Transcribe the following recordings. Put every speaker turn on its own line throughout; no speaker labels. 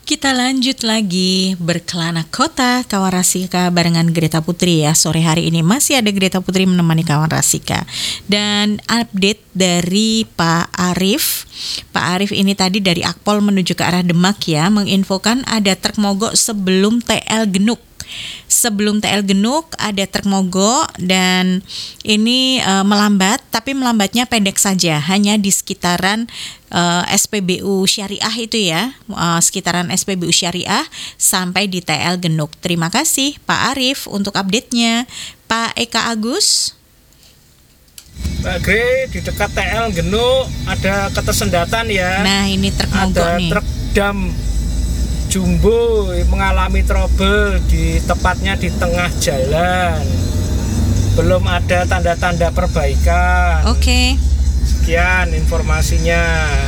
Kita lanjut lagi berkelana kota Kawan Rasika barengan Greta Putri ya. Sore hari ini masih ada Greta Putri menemani Kawan Rasika. Dan update dari Pak Arif. Pak Arif ini tadi dari Akpol menuju ke arah Demak ya, menginfokan ada truk mogok sebelum TL Genuk. Sebelum TL Genuk ada truk mogok dan ini melambat, tapi melambatnya pendek saja, hanya di sekitaran SPBU Syariah itu ya, sekitaran SPBU Syariah sampai di TL Genuk. Terima kasih Pak Arif untuk update-nya. Pak Eka Agus.
Mbak Gre, di dekat TL Genuk ada ketersendatan ya.
Nah ini truk mogok
ada
nih.
Truk dam jumbo mengalami trouble tepatnya di tengah jalan. Belum ada tanda-tanda perbaikan.
Oke.
Sekian informasinya.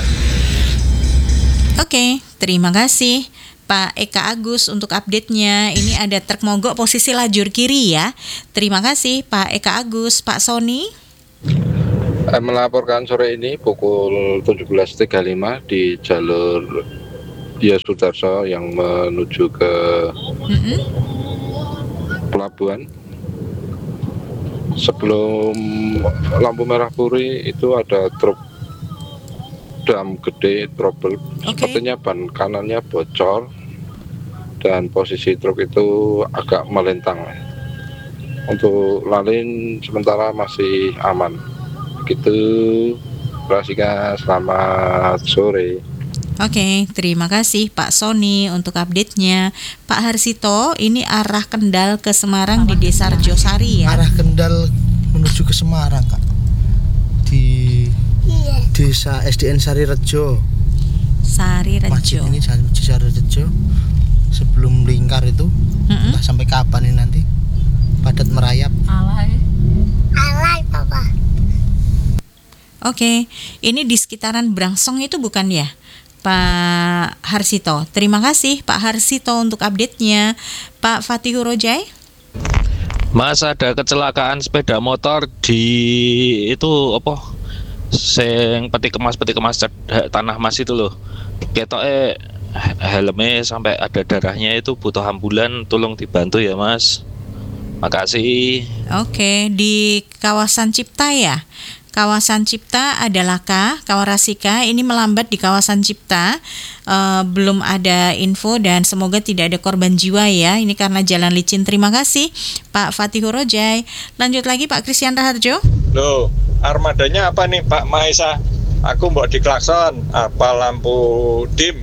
Oke, terima kasih Pak Eka Agus untuk update-nya. Ini ada truk mogok posisi lajur kiri ya. Terima kasih Pak Eka Agus. Pak Sony.
Melaporkan sore ini pukul 17.35 di jalur Dia Sudarso yang menuju ke pelabuhan. Sebelum lampu merah Puri itu ada truk dam gede trouble. Sepertinya ban kanannya bocor dan posisi truk itu agak melintang. Untuk lalin sementara masih aman. Begitu, Rasika, selamat sore.
Oke, terima kasih Pak Sony untuk update-nya. Pak Harsito, ini arah Kendal ke Semarang di Desa Rejosari ya?
Arah Kendal menuju ke Semarang, Kak. Di Desa SDN Sari Rejo.
Sari
Masjid
Rejo.
ini Sari Rejo. Sebelum Lingkar itu, entah sampai kapan ini nanti. Padat merayap.
Alay Papa.
Oke, ini di sekitaran Brangsong itu bukan ya? Pak Harsito. Terima kasih Pak Harsito untuk update-nya. Pak Fatihur Rojai.
Mas, ada kecelakaan sepeda motor di itu apa? Sing peti kemas tanah mas itu loh. Ketoke helmnya sampai ada darahnya, itu butuh ambulan, tolong dibantu ya Mas. Makasih.
Oke, di kawasan Cipta ya. Kawasan Cipta ada laka, Kawan Rasika ini melambat di kawasan Cipta, belum ada info dan semoga tidak ada korban jiwa ya, ini karena jalan licin. Terima kasih Pak Fatihur Rojai. Lanjut lagi Pak Christian Raharjo.
Loh, armadanya apa nih Pak Mahesa? Aku mbok diklakson, apa lampu dim?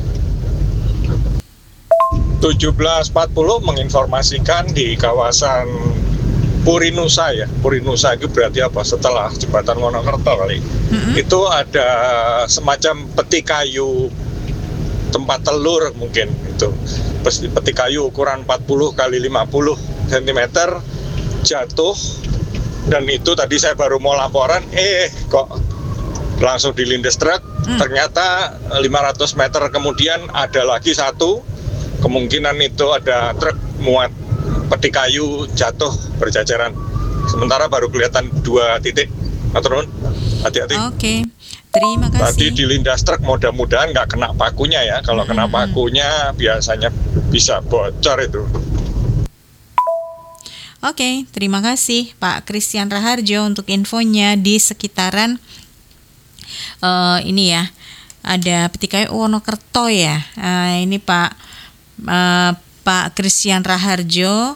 17.40 menginformasikan di kawasan Purinusa ya. Purinusa itu berarti apa? Setelah jembatan Wonokerto kali. Itu ada semacam peti kayu tempat telur mungkin itu. Peti kayu ukuran 40 kali 50 cm jatuh, dan itu tadi saya baru mau laporan, kok langsung dilindas truk. Ternyata 500 meter kemudian ada lagi satu. Kemungkinan itu ada truk muat peti kayu jatuh berjajaran. Sementara baru kelihatan 2 titik. Turun, hati-hati.
Oke, terima kasih.
Tadi dilindas truk, mudah-mudahan nggak kena pakunya ya. Kalau kena pakunya biasanya bisa bocor itu.
Oke, terima kasih Pak Christian Raharjo untuk infonya di sekitaran ini ya. Ada peti kayu Wonokerto ya. Ini Pak Christian Raharjo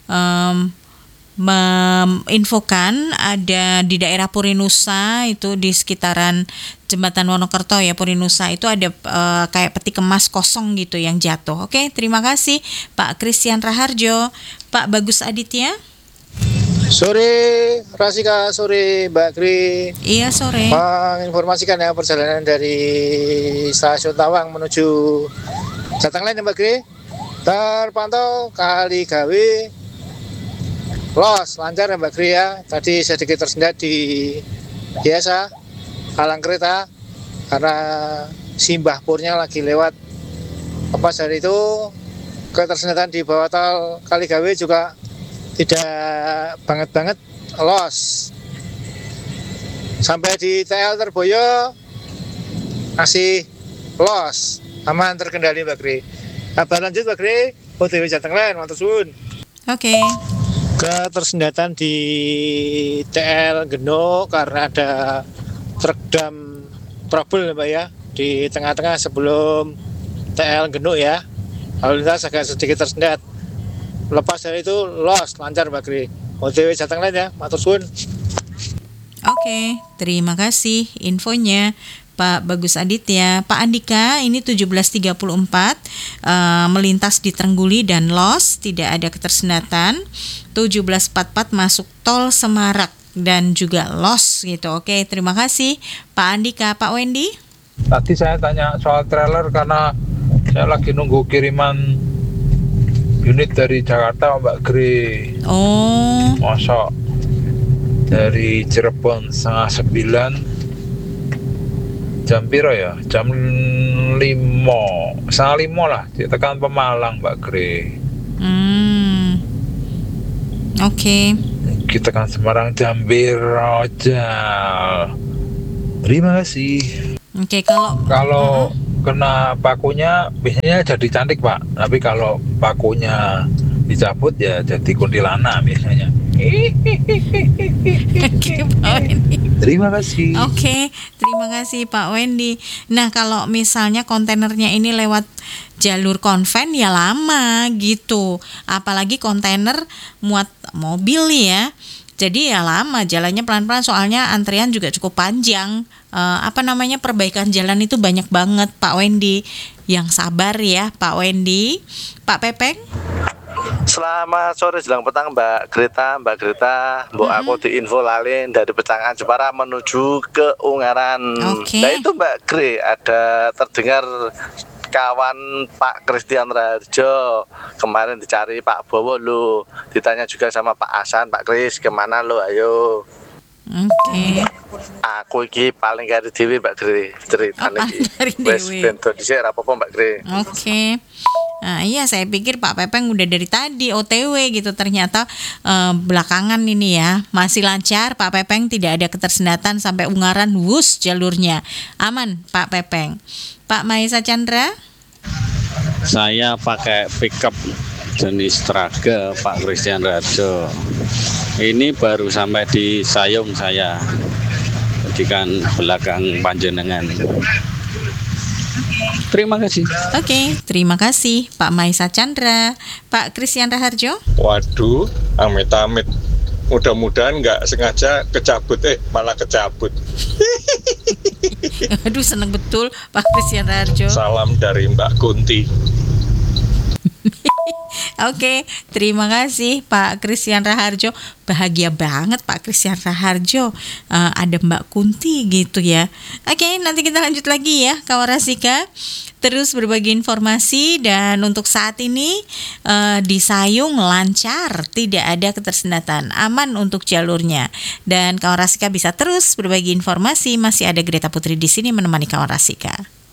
menginfokan ada di daerah Purinusa, itu di sekitaran jembatan Wonokerto ya, Purinusa itu ada kayak peti kemas kosong gitu yang jatuh. Oke, terima kasih Pak Christian Raharjo. Pak Bagus Aditya.
Sore Rasika, sore Mbak Gri.
Iya, sore.
Menginformasikan ya perjalanan dari Stasiun Tawang menuju Jateng Lain ya Mbak Gri. Terpantau kali gawe los lancar ya Mbak Gri ya. Tadi sedikit tersendat di biasa halang kereta karena simbah purnya lagi lewat. Lepas dari itu ketersendatan di bawah tol kali gawe juga tidak banget los. Sampai di TL Terboyo masih los. aman terkendali Mbak Gri. Kabar lanjut Mbak Gri, OTW Jateng Lain, matur suwun.
Oke.
Ketersendatan di TL Geno karena ada truk dam trouble Mbak ya di tengah-tengah sebelum TL Geno ya. Lalu lintas agak sedikit tersendat. Lepas dari itu los lancar Mbak Gri. OTW Jateng Lain ya, matur suwun.
Oke, terima kasih infonya Pak Bagus Aditya. Pak Andika, ini 17.34 melintas di Trengguli dan los, tidak ada ketersendatan. 17.44 masuk tol Semarak dan juga los gitu. Oke, terima kasih Pak Andika. Pak Wendy?
Tadi saya tanya soal trailer karena saya lagi nunggu kiriman unit dari Jakarta Mbak Gri.
Oh.
Masa dari Cirebon 8:30 jam piro ya? Jam 5, 4:30 lah, ditekan Pemalang Mbak Gri.
Oke.
Kita kan Semarang Jambi Rojal. Terima kasih.
Oke, kalau
kena pakunya biasanya jadi cantik Pak, tapi kalau pakunya dicabut ya jadi kuntilanak biasanya.
Oke, Pak Wendy.
Terima kasih.
Oke, terima kasih Pak Wendy. Nah, kalau misalnya kontainernya ini lewat jalur konven ya lama gitu. Apalagi kontainer muat mobil ya. Jadi ya lama, jalannya pelan-pelan soalnya antrian juga cukup panjang. Perbaikan jalan itu banyak banget Pak Wendy. Yang sabar ya Pak Wendy. Pak Pepeng?
Selamat sore jelang petang Mbak Greta. Mbok aku di info lalin dari Pecangan Jepara menuju ke Ungaran. Nah itu Mbak Gre, ada terdengar kawan Pak Christian Raharjo kemarin dicari Pak Bowo lo, ditanya juga sama Pak Hasan, Pak Kris kemana lo, ayo.
Oke.
Aku iki paling kari dewi Mbak Gre ceritane iki. Wes bento dhisik ra apa-apa Mbak Gre.
Oke. Nah, iya saya pikir Pak Pepeng udah dari tadi OTW gitu, ternyata belakangan ini ya masih lancar Pak Pepeng, tidak ada ketersendatan sampai Ungaran wus jalurnya. Aman Pak Pepeng. Pak Maesa Chandra?
Saya pakai pickup jenis Traga Pak Christian Raharjo. Ini baru sampai di Sayung saya, jadikan belakang panjenengan. Terima kasih.
Oke, terima kasih Pak Maesa Chandra. Pak Christian Raharjo?
Waduh, amit-amit. Mudah-mudahan nggak sengaja kecabut, malah kecabut.
Aduh, seneng betul Pak Christian Raharjo.
Salam dari Mbak Kunti.
Oke, terima kasih Pak Christian Raharjo. Bahagia banget Pak Christian Raharjo, ada Mbak Kunti gitu ya. Oke, nanti kita lanjut lagi ya Kawarasika, terus berbagi informasi. Dan untuk saat ini di Sayung lancar, tidak ada ketersendatan, aman untuk jalurnya. Dan Kawarasika bisa terus berbagi informasi, masih ada Greta Putri di sini menemani Kawarasika.